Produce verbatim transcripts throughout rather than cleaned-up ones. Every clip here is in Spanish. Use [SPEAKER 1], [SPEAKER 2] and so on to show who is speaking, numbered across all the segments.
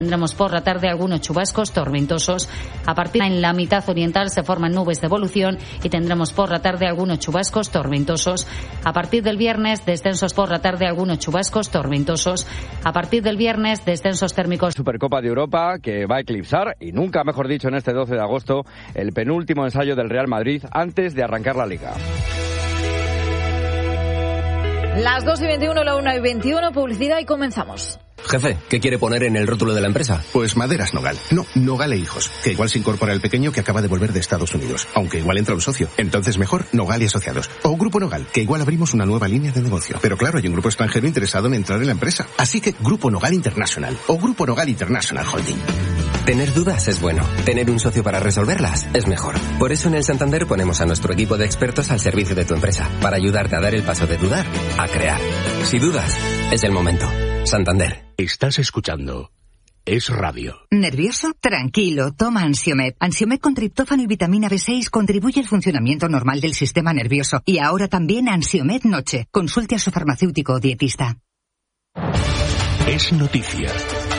[SPEAKER 1] Tendremos por la tarde algunos chubascos tormentosos. A partir en la mitad oriental se forman nubes de evolución y tendremos por la tarde algunos chubascos tormentosos. A partir del viernes, descensos por la tarde, algunos chubascos tormentosos. A partir del viernes, descensos térmicos.
[SPEAKER 2] Supercopa de Europa que va a eclipsar, y nunca mejor dicho en este doce de agosto, el penúltimo ensayo del Real Madrid antes de arrancar la Liga.
[SPEAKER 3] Las dos y veintiuno, la una y veintiuno, publicidad y comenzamos.
[SPEAKER 4] Jefe, ¿qué quiere poner en el rótulo de la empresa?
[SPEAKER 5] Pues Maderas Nogal. No, Nogal e Hijos. Que igual se incorpora el pequeño que acaba de volver de Estados Unidos. Aunque igual entra un socio. Entonces mejor Nogal y Asociados. O Grupo Nogal, que igual abrimos una nueva línea de negocio. Pero claro, hay un grupo extranjero interesado en entrar en la empresa. Así que Grupo Nogal International. O Grupo Nogal International Holding.
[SPEAKER 4] Tener dudas es bueno. Tener un socio para resolverlas es mejor. Por eso en el Santander ponemos a nuestro equipo de expertos al servicio de tu empresa. Para ayudarte a dar el paso de dudar a crear. Si dudas, es el momento. Santander.
[SPEAKER 6] Estás escuchando Es Radio.
[SPEAKER 7] ¿Nervioso? Tranquilo, toma Ansiomed. Ansiomed con triptófano y vitamina B seis contribuye al funcionamiento normal del sistema nervioso. Y ahora también Ansiomed Noche. Consulte a su farmacéutico o dietista.
[SPEAKER 6] Es noticia.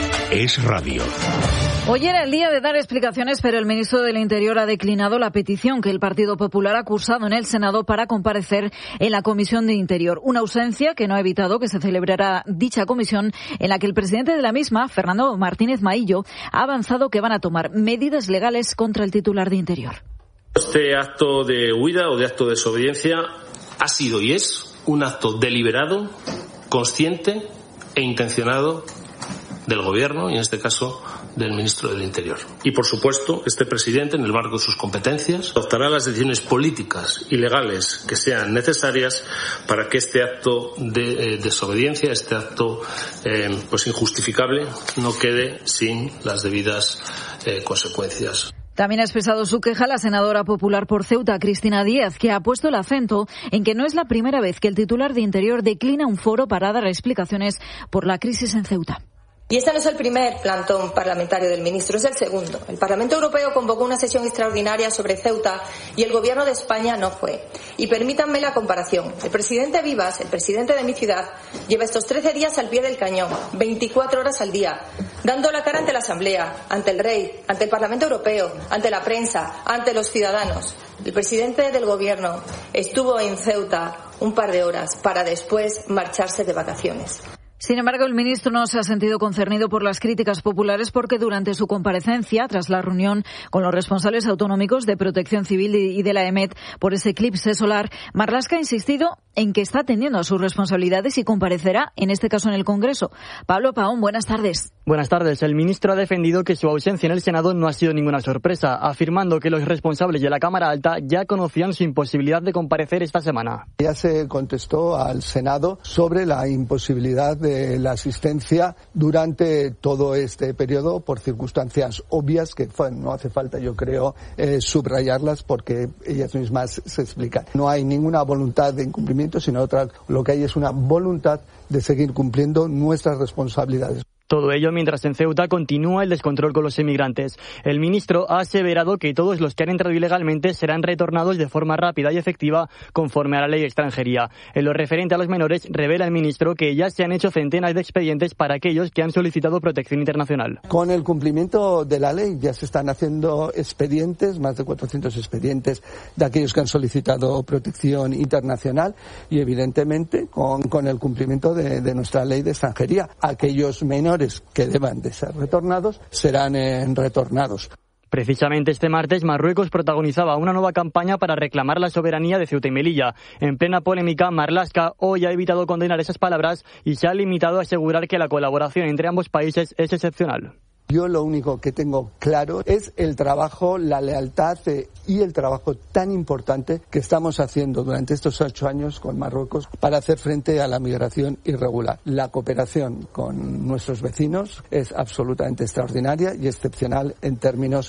[SPEAKER 6] Es Radio.
[SPEAKER 3] Hoy era el día de dar explicaciones, pero el ministro del Interior ha declinado la petición que el Partido Popular ha cursado en el Senado para comparecer en la Comisión de Interior. Una ausencia que no ha evitado que se celebrara dicha comisión, en la que el presidente de la misma, Fernando Martínez Maillo, ha avanzado que van a tomar medidas legales contra el titular de Interior.
[SPEAKER 8] Este acto de huida o de acto de desobediencia ha sido y es un acto deliberado, consciente e intencionado del Gobierno y, en este caso, del ministro del Interior. Y, por supuesto, este presidente, en el marco de sus competencias, adoptará las decisiones políticas y legales que sean necesarias para que este acto de eh, desobediencia, este acto eh, pues injustificable, no quede sin las debidas eh, consecuencias.
[SPEAKER 3] También ha expresado su queja la senadora popular por Ceuta, Cristina Díaz, que ha puesto el acento en que no es la primera vez que el titular de Interior declina un foro para dar explicaciones por la crisis en Ceuta.
[SPEAKER 9] Y este no es el primer plantón parlamentario del ministro, es el segundo. El Parlamento Europeo convocó una sesión extraordinaria sobre Ceuta y el Gobierno de España no fue. Y permítanme la comparación. El presidente Vivas, el presidente de mi ciudad, lleva estos trece días al pie del cañón, veinticuatro horas al día, dando la cara ante la Asamblea, ante el Rey, ante el Parlamento Europeo, ante la prensa, ante los ciudadanos. El presidente del Gobierno estuvo en Ceuta un par de horas para después marcharse de vacaciones.
[SPEAKER 3] Sin embargo, el ministro no se ha sentido concernido por las críticas populares porque durante su comparecencia, tras la reunión con los responsables autonómicos de Protección Civil y de la E M E T por ese eclipse solar, Marlaska ha insistido en que está atendiendo a sus responsabilidades y comparecerá, en este caso en el Congreso. Pablo Paón, buenas tardes.
[SPEAKER 10] Buenas tardes. El ministro ha defendido que su ausencia en el Senado no ha sido ninguna sorpresa, afirmando que los responsables de la Cámara Alta ya conocían su imposibilidad de comparecer esta semana.
[SPEAKER 11] Ya se contestó al Senado sobre la imposibilidad de la asistencia durante todo este periodo por circunstancias obvias que no hace falta, yo creo, eh, subrayarlas porque ellas mismas se explican. No hay ninguna voluntad de incumplimiento, sino otra, lo que hay es una voluntad de seguir cumpliendo nuestras responsabilidades.
[SPEAKER 10] Todo ello mientras en Ceuta continúa el descontrol con los inmigrantes. El ministro ha aseverado que todos los que han entrado ilegalmente serán retornados de forma rápida y efectiva conforme a la ley de extranjería. En lo referente a los menores, revela el ministro que ya se han hecho centenas de expedientes para aquellos que han solicitado protección internacional.
[SPEAKER 11] Con el cumplimiento de la ley ya se están haciendo expedientes, más de cuatrocientos expedientes de aquellos que han solicitado protección internacional y evidentemente con, con el cumplimiento de, de nuestra ley de extranjería. Aquellos menores que deban de ser retornados serán eh, retornados.
[SPEAKER 10] Precisamente este martes, Marruecos protagonizaba una nueva campaña para reclamar la soberanía de Ceuta y Melilla. En plena polémica, Marlaska hoy ha evitado condenar esas palabras y se ha limitado a asegurar que la colaboración entre ambos países es excepcional.
[SPEAKER 11] Yo lo único que tengo claro es el trabajo, la lealtad eh, y el trabajo tan importante que estamos haciendo durante estos ocho años con Marruecos para hacer frente a la migración irregular. La cooperación con nuestros vecinos es absolutamente extraordinaria y excepcional en términos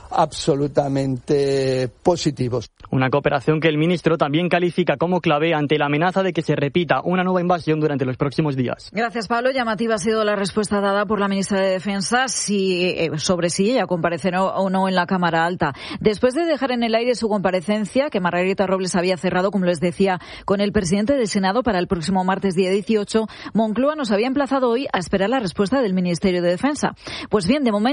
[SPEAKER 11] absolutamente positivos.
[SPEAKER 10] Una cooperación que el ministro también califica como clave ante la amenaza de que se repita una nueva invasión durante los próximos días.
[SPEAKER 3] Gracias, Pablo. Llamativa ha sido la respuesta dada por la ministra de Defensa. Si que eh, sobre si ella comparecerá o no en la Cámara Alta. Después de dejar en el aire su comparecencia, que Margarita Robles había cerrado, como les decía, con el presidente del Senado para el próximo martes día dieciocho, Moncloa nos había emplazado hoy a esperar la respuesta del Ministerio de Defensa. Pues bien, de momento